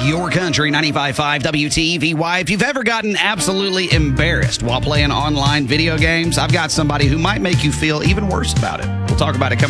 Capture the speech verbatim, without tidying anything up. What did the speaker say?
Your Country ninety-five point five W T E V Y. If you've ever gotten absolutely embarrassed while playing online video games, I've got somebody who might make you feel even worse about it. We'll talk about it coming